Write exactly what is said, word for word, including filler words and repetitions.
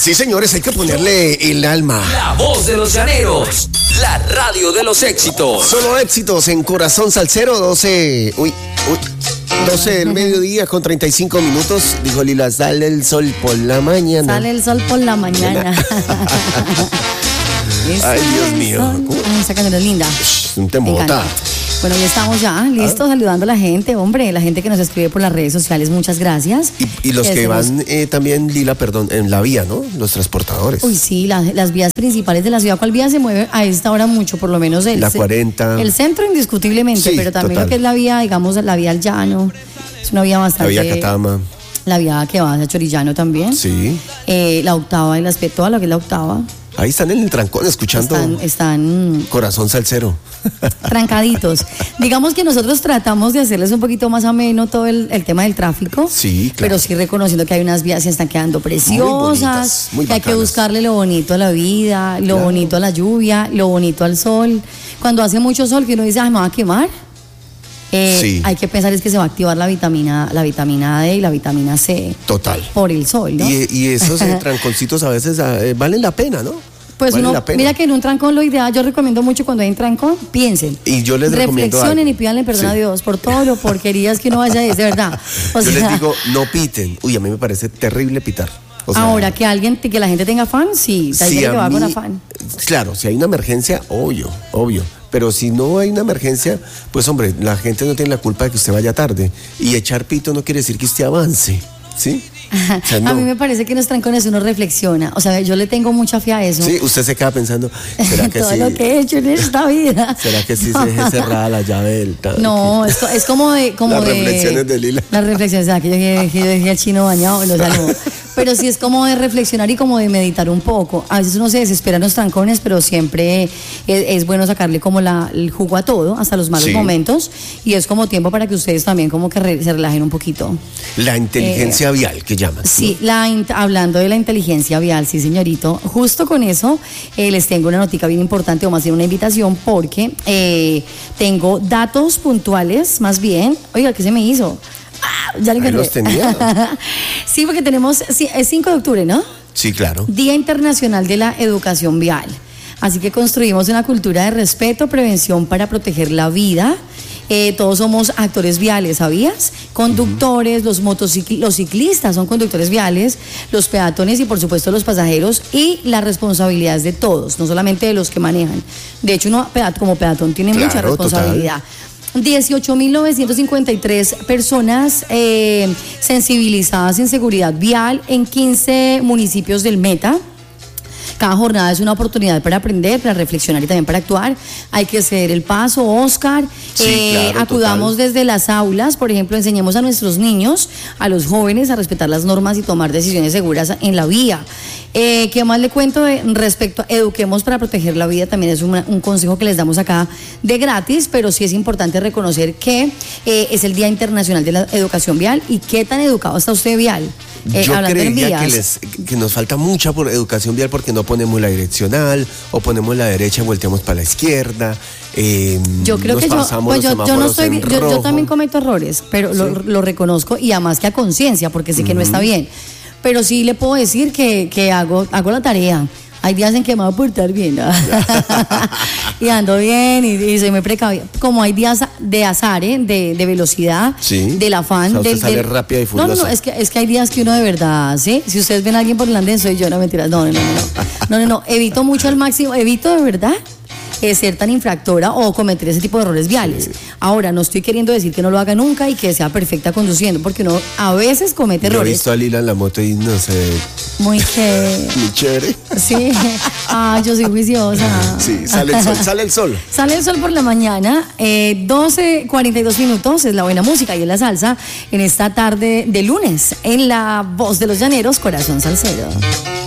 Sí, señores, hay que ponerle el alma. La voz de los llaneros, la radio de los éxitos. Solo éxitos en Corazón Salsero, doce... Uy, uy. doce del mediodía con treinta y cinco minutos. Dijo Lila, sale el sol por la mañana. Sale el sol por la mañana. Ay, Dios mío. Ay, esa canción es linda. Es un temota. Bueno, ya estamos ya listos, ¿Ah? saludando a la gente, hombre, la gente que nos escribe por las redes sociales, muchas gracias. Y, y los que, que van eh, también, Lila, perdón, en la vía, ¿no? Los transportadores. Uy, sí, la, las vías principales de la ciudad. ¿Cuál vía se mueve a esta hora mucho? Por lo menos el... La cuarenta. El centro indiscutiblemente, sí, pero también total. Lo que es la vía, digamos, la vía al llano. Es una vía bastante... La vía Catama. La vía que va hacia Chorillano también. Sí. Eh, la octava, el aspecto a lo que es la octava. Ahí están en el trancón escuchando están, están Corazón Salsero. Trancaditos. Digamos que nosotros tratamos de hacerles un poquito más ameno todo el, el tema del tráfico. Sí, claro. Pero sí reconociendo que hay unas vías que se están quedando preciosas. Muy bonitas, muy que hay que buscarle lo bonito a la vida, lo claro. bonito a la lluvia, lo bonito al sol. Cuando hace mucho sol que uno dice, ay, me va a quemar. Eh, sí. Hay que pensar es que se va a activar la vitamina, la vitamina D y la vitamina C. Total. Por el sol, ¿no? Y, y esos eh, tranconcitos a veces eh, valen la pena, ¿no? Pues vale uno, mira que en un trancón lo ideal, yo recomiendo mucho cuando hay un trancón, piensen. Y yo les recomiendo reflexionen algo. Y pídanle perdón sí. a Dios por todo lo porquerías que uno vaya a decir, de verdad. O yo sea, les digo, no piten. Uy, a mí me parece terrible pitar. O sea, ahora, que alguien, que la gente tenga afán, sí, hay gente que va con afán. Claro, si hay una emergencia, obvio, obvio. Pero si no hay una emergencia, pues hombre, la gente no tiene la culpa de que usted vaya tarde. Y echar pito no quiere decir que usted avance, ¿sí? O sea, no. A mí me parece que en los trancones uno reflexiona. O sea, yo le tengo mucha fe a eso. Sí, usted se queda pensando, ¿será que todo sí? lo que he hecho en esta vida. ¿Será que sí se deje cerrada la llave del tanque? No, es, es como de... Como las de, reflexiones de Lila. Las reflexiones, o sea, que yo, que, que yo dejé al chino bañado, no, o sea, no. Pero sí es como de reflexionar y como de meditar un poco. A veces uno se desespera en los trancones, pero siempre es, es bueno sacarle como la, el jugo a todo, hasta los malos sí. momentos. Y es como tiempo para que ustedes también como que re, se relajen un poquito. La inteligencia eh, vial, que llaman. Sí, ¿no? la, hablando de la inteligencia vial, sí, señorito. Justo con eso eh, les tengo una notica bien importante, o más bien una invitación, porque eh, tengo datos puntuales, más bien. Oiga, ¿qué se me hizo? Ah, ya le encontré. Los tenía. Sí, porque tenemos, sí, es cinco de octubre, ¿no? Sí, claro. Día Internacional de la Educación Vial. Así que construimos una cultura de respeto, prevención para proteger la vida. Eh, todos somos actores viales, ¿sabías? Conductores, uh-huh. los motociclistas, los ciclistas son conductores viales, los peatones y por supuesto los pasajeros, y la responsabilidad es de todos, no solamente de los que manejan. De hecho, uno como peatón tiene claro, mucha responsabilidad. Total. dieciocho mil novecientos cincuenta y tres personas eh, sensibilizadas en seguridad vial en quince municipios del Meta. Cada jornada es una oportunidad para aprender, para reflexionar y también para actuar. Hay que ceder el paso, Oscar. Sí, eh, claro, acudamos total. Desde las aulas, por ejemplo, enseñemos a nuestros niños, a los jóvenes, a respetar las normas y tomar decisiones seguras en la vía. Eh, ¿Qué más le cuento de, respecto a eduquemos para proteger la vida? También es una, un consejo que les damos acá de gratis, pero sí es importante reconocer que eh, es el Día Internacional de la Educación Vial. ¿Y qué tan educado está usted vial? Eh, Yo creería que, les, que nos falta mucha por educación vial porque no ponemos la direccional o ponemos la derecha y volteamos para la izquierda. Eh, yo creo que yo, pues yo, yo no estoy, yo, yo también cometo errores, pero ¿sí? lo, lo reconozco y además que a conciencia, porque sé que uh-huh. no está bien. Pero sí le puedo decir que, que hago, hago la tarea. Hay días en que me voy a portar bien, ¿no? Y ando bien y, y soy muy precavida. Como hay días de azar, ¿eh? de, de velocidad, sí. del afán. O sea, del, sale del... rápida y furiosa. No, no, no, es que, es que hay días que uno de verdad, ¿sí? Si ustedes ven a alguien por el andén, soy yo, no mentiras. No, no, no, no. No, no, no. Evito mucho al máximo, evito de verdad eh, ser tan infractora o cometer ese tipo de errores viales. Sí. Ahora, no estoy queriendo decir que no lo haga nunca y que sea perfecta conduciendo, porque uno a veces comete yo errores. He visto a Lila en la moto y no sé. Muy que. Muy chévere. Sí. Ah, yo soy juiciosa. Sí, sale el sol, sale el sol. Sale el sol por la mañana. Eh, doce cuarenta y dos minutos es la buena música y es la salsa en esta tarde de lunes en La Voz de los Llaneros, Corazón Salsero.